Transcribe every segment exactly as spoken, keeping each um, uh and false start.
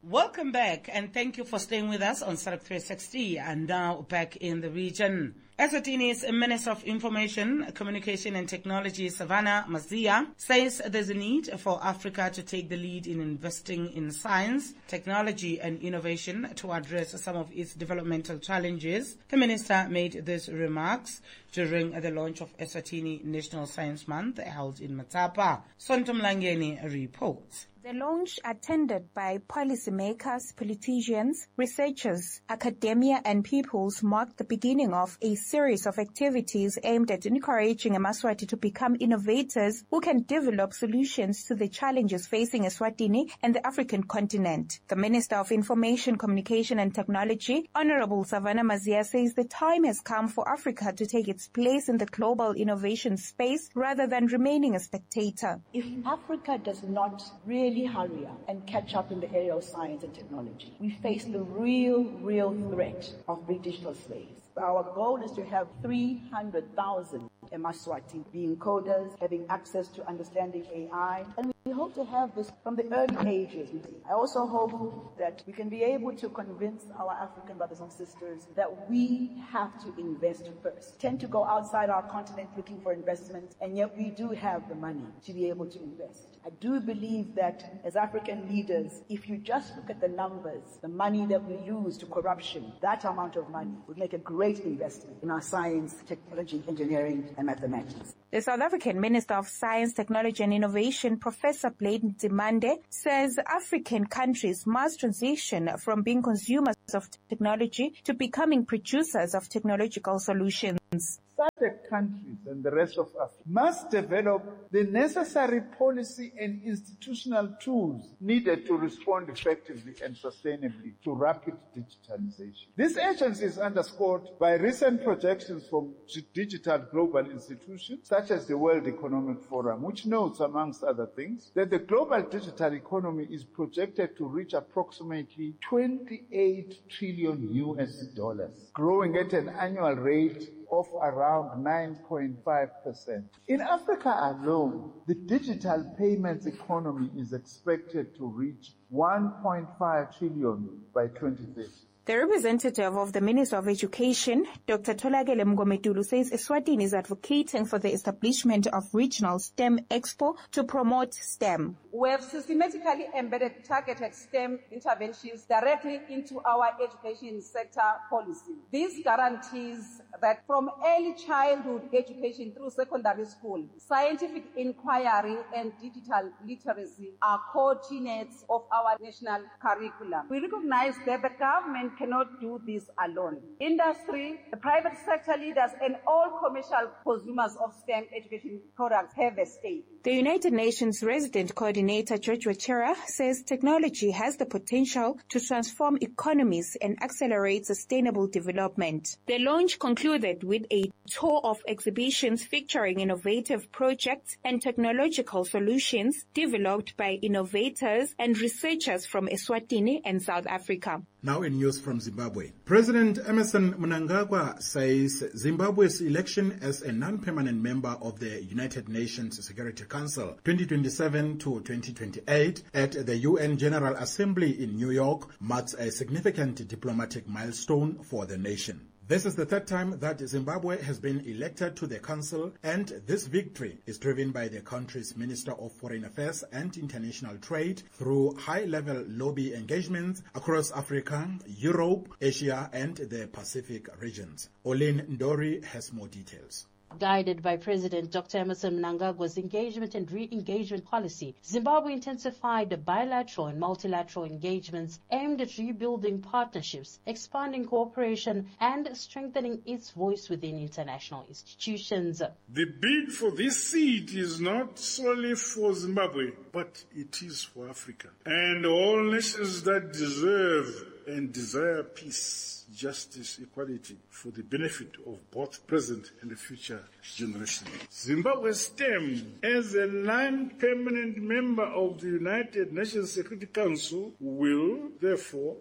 Welcome back, and thank you for staying with us on SADC three sixty, and now back in the region. Eswatini's Minister of Information, Communication and Technology, Savannah Maziya, says there's a need for Africa to take the lead in investing in science, technology and innovation to address some of its developmental challenges. The minister made these remarks during the launch of Eswatini National Science Month held in Matapa. Sonto Mlangeni reports. The launch, attended by policymakers, politicians, researchers, academia and pupils, marked the beginning of a series of activities aimed at encouraging Emaswati to become innovators who can develop solutions to the challenges facing Eswatini and the African continent. The Minister of Information, Communication and Technology, Honorable Savannah Maziya, says the time has come for Africa to take its place in the global innovation space rather than remaining a spectator. If Africa does not really hurry up and catch up in the area of science and technology, we face the real, real threat of being digital slaves. Our goal is to have three hundred thousand Emaswati being coders, having access to understanding A I, and we hope to have this from the early ages. I also hope that we can be able to convince our African brothers and sisters that we have to invest first. We tend to go outside our continent looking for investment, and yet we do have the money to be able to invest. I do believe that as African leaders, if you just look at the numbers, the money that we lose to corruption, that amount of money would make a great investment in our science, technology, engineering, and mathematics. The South African Minister of Science, Technology and Innovation, Professor Blade Nzimande, says African countries must transition from being consumers of technology to becoming producers of technological solutions. SADC countries and the rest of Africa must develop the necessary policy and institutional tools needed to respond effectively and sustainably to rapid digitalization. This urgency is underscored by recent projections from digital global institutions such as the World Economic Forum, which notes, amongst other things, that the global digital economy is projected to reach approximately twenty-eight trillion U S dollars, growing at an annual rate of around nine point five percent. In Africa alone, the digital payments economy is expected to reach one point five trillion by twenty thirty. The representative of the Minister of Education, Doctor Tholakele Mngomedulu, says Eswatini is advocating for the establishment of regional STEM Expo to promote STEM. We have systematically embedded targeted STEM interventions directly into our education sector policy. This guarantees that from early childhood education through secondary school, scientific inquiry and digital literacy are core tenets of our national curriculum. We recognize that the government cannot do this alone. Industry, the private sector leaders, and all commercial consumers of STEM education products have a stake. The United Nations Resident Coordinator George Wachera says technology has the potential to transform economies and accelerate sustainable development. The launch concluded with a tour of exhibitions featuring innovative projects and technological solutions developed by innovators and researchers from Eswatini and South Africa. Now in news from Zimbabwe. President Emmerson Mnangagwa says Zimbabwe's election as a non-permanent member of the United Nations Security Council twenty twenty-seven to twenty twenty-eight at the U N General Assembly in New York marks a significant diplomatic milestone for the nation. This is the third time that Zimbabwe has been elected to the council, and this victory is driven by the country's Minister of Foreign Affairs and International Trade through high-level lobby engagements across Africa, Europe, Asia, and the Pacific regions. Olin Ndori has more details. Guided by President Doctor Emmerson Mnangagwa's engagement and re-engagement policy, Zimbabwe intensified bilateral and multilateral engagements aimed at rebuilding partnerships, expanding cooperation, and strengthening its voice within international institutions. The bid for this seat is not solely for Zimbabwe, but it is for Africa and all nations that deserve and desire peace, justice, equality for the benefit of both present and the future generations. Zimbabwe's STEM, as a non-permanent member of the United Nations Security Council, will therefore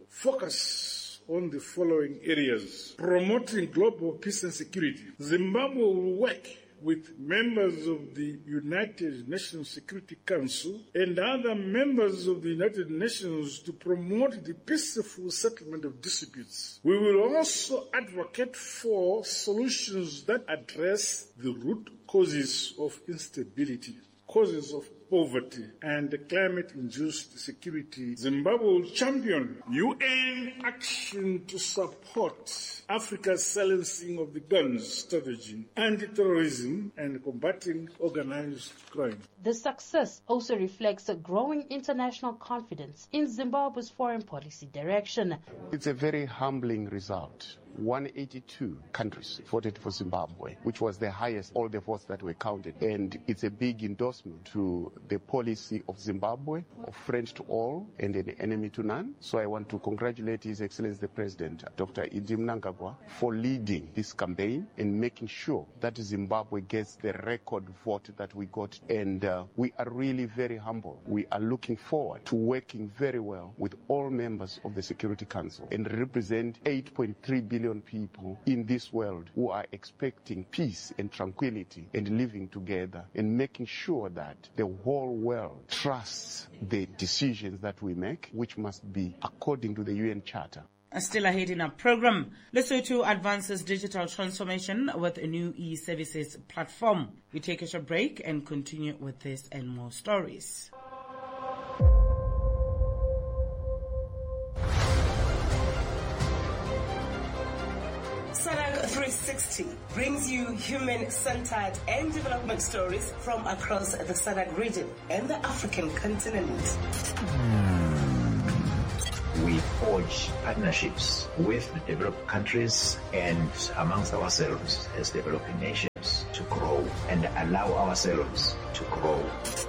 focus on the following areas: promoting global peace and security. Zimbabwe will work with members of the United Nations Security Council and other members of the United Nations to promote the peaceful settlement of disputes. We will also advocate for solutions that address the root causes of instability, causes of poverty and climate-induced security. Zimbabwe will champion U N action to support Africa's silencing of the guns strategy, anti-terrorism, and combating organized crime. The success also reflects a growing international confidence in Zimbabwe's foreign policy direction. It's a very humbling result. one hundred eighty-two countries voted for Zimbabwe, which was the highest, all the votes that were counted. And it's a big endorsement to the policy of Zimbabwe, of friend to all and an enemy to none. So I want to congratulate His Excellency the President, Doctor Idi Mnangagwa, for leading this campaign and making sure that Zimbabwe gets the record vote that we got. And uh, we are really very humble. We are looking forward to working very well with all members of the Security Council and represent eight point three billion people in this world who are expecting peace and tranquility and living together and making sure that the whole world trusts the decisions that we make, which must be according to the U N Charter. Still ahead in our program, Lesotho advances digital transformation with a new e-services platform. We take a short break and continue with this and more stories. SADC three sixty brings you human-centered and development stories from across the SADC region and the African continent. We forge partnerships with the developed countries and amongst ourselves as developing nations to grow and allow ourselves to grow.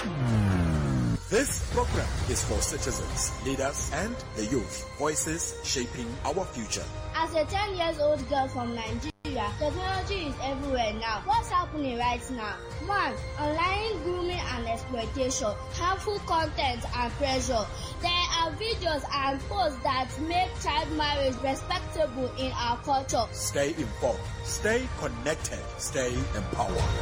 This program is for citizens, leaders, and the youth, voices shaping our future. As a ten years old girl from Nigeria, technology is everywhere now. What's happening right now? One, online grooming and exploitation, harmful content and pressure. There are videos and posts that make child marriage respectable in our culture. Stay informed, stay connected, stay empowered.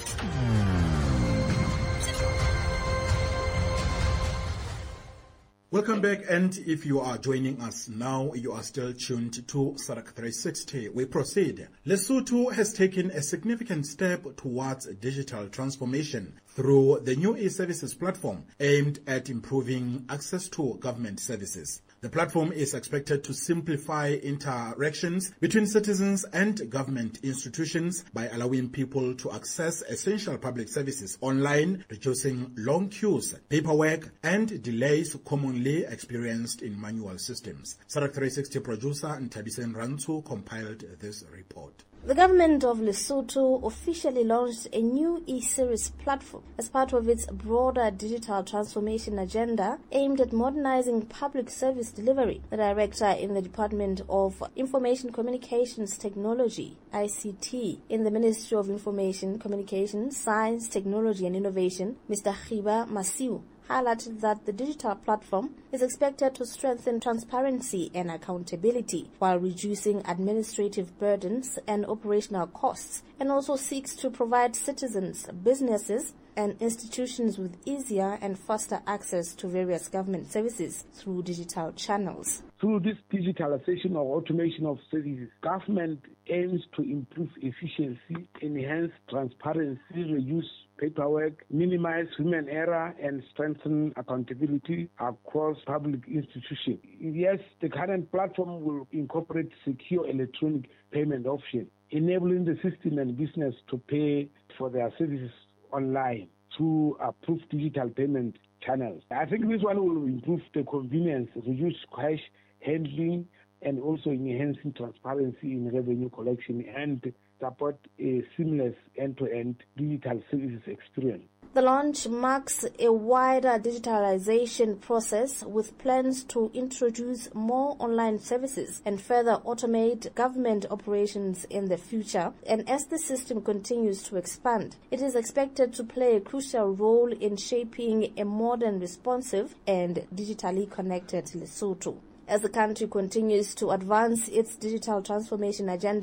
Welcome back, and if you are joining us now, you are still tuned to SADC three sixty. We proceed. Lesotho has taken a significant step towards digital transformation through the new e-services platform aimed at improving access to government services. The platform is expected to simplify interactions between citizens and government institutions by allowing people to access essential public services online, reducing long queues, paperwork, and delays commonly experienced in manual systems. SADC three sixty producer Ntabisen Rantu compiled this report. The government of Lesotho officially launched a new e-service platform as part of its broader digital transformation agenda aimed at modernizing public service delivery. The director in the Department of Information Communications Technology, I C T, in the Ministry of Information, Communications, Science, Technology and Innovation, Mister Khiba Masiu, highlighted that the digital platform is expected to strengthen transparency and accountability while reducing administrative burdens and operational costs, and also seeks to provide citizens, businesses, and institutions with easier and faster access to various government services through digital channels. Through this digitalization or automation of services, government aims to improve efficiency, enhance transparency, reduce paperwork, minimize human error, and strengthen accountability across public institutions. Yes, the current platform will incorporate secure electronic payment options, enabling the system and business to pay for their services online through approved digital payment channels. I think this one will improve the convenience, reduce cash handling, and also enhancing transparency in revenue collection and support a seamless end-to-end digital services experience. The launch marks a wider digitalization process with plans to introduce more online services and further automate government operations in the future. And as the system continues to expand, it is expected to play a crucial role in shaping a modern, responsive, and digitally connected Lesotho. As the country continues to advance its digital transformation agenda,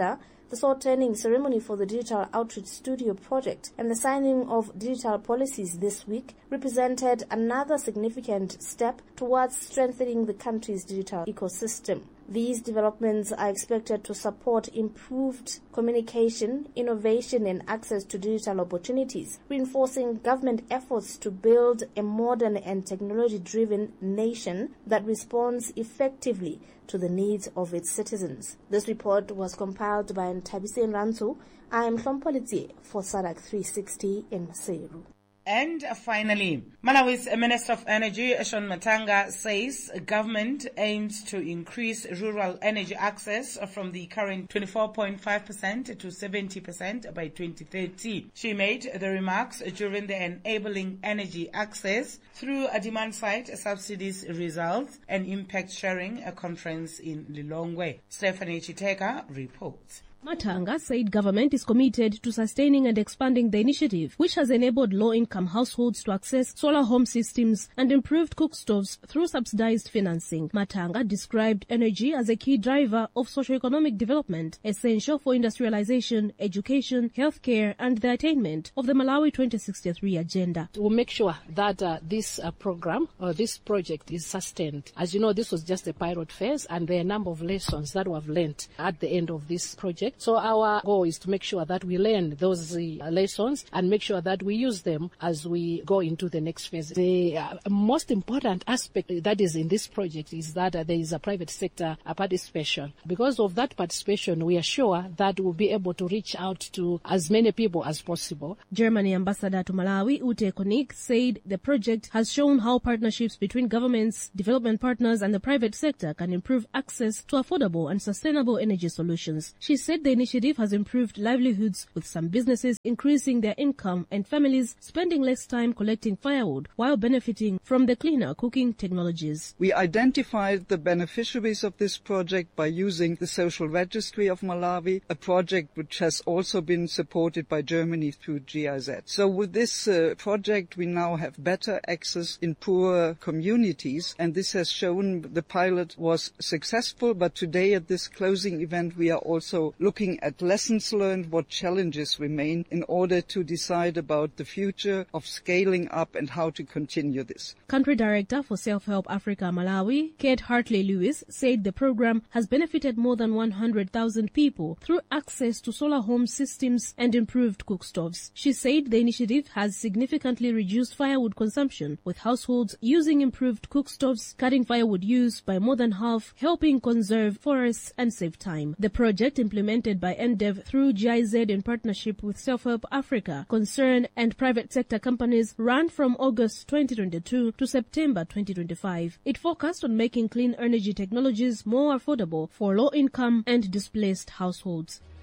The sword-turning ceremony for the Digital Outreach Studio project and the signing of digital policies this week represented another significant step towards strengthening the country's digital ecosystem. These developments are expected to support improved communication, innovation and access to digital opportunities, reinforcing government efforts to build a modern and technology-driven nation that responds effectively to the needs of its citizens. This report was compiled by Ntabise Rantu. I am Hlompolitsi for SADC three sixty in Maseru. And finally, Malawi's Minister of Energy, Shaun Matanga, says government aims to increase rural energy access from the current twenty-four point five percent to seventy percent by twenty thirty. She made the remarks during the Enabling Energy Access through a demand-side subsidies results and impact sharing a conference in Lilongwe. Stephanie Chiteka reports. Matanga said government is committed to sustaining and expanding the initiative, which has enabled low-income households to access solar home systems and improved cook stoves through subsidized financing. Matanga described energy as a key driver of socio-economic development, essential for industrialization, education, healthcare, and the attainment of the Malawi twenty sixty-three agenda. We'll make sure that uh, this uh, program or this project is sustained. As you know, this was just a pilot phase, and there are a number of lessons that we have learned at the end of this project. So our goal is to make sure that we learn those uh, lessons and make sure that we use them as we go into the next phase. The uh, most important aspect that is in this project is that uh, there is a private sector uh, participation. Because of that participation, we are sure that we'll be able to reach out to as many people as possible. Germany Ambassador to Malawi, Ute Konik, said the project has shown how partnerships between governments, development partners and the private sector can improve access to affordable and sustainable energy solutions. She said the initiative has improved livelihoods, with some businesses increasing their income and families spending less time collecting firewood while benefiting from the cleaner cooking technologies. We identified the beneficiaries of this project by using the Social Registry of Malawi, a project which has also been supported by Germany through G I Z. So with this uh, project we now have better access in poorer communities, and this has shown the pilot was successful, but today at this closing event we are also looking at lessons learned, what challenges remain in order to decide about the future of scaling up and how to continue this. Country Director for Self-Help Africa Malawi, Kate Hartley-Lewis, said the program has benefited more than one hundred thousand people through access to solar home systems and improved cook stoves. She said the initiative has significantly reduced firewood consumption, with households using improved cook stoves, cutting firewood use by more than half, helping conserve forests and save time. The project, implemented by N D E V through G I Z in partnership with Self-Help Africa, Concern and private sector companies, ran from August twenty twenty-two to September twenty twenty-five. It focused on making clean energy technologies more affordable for low-income and displaced households.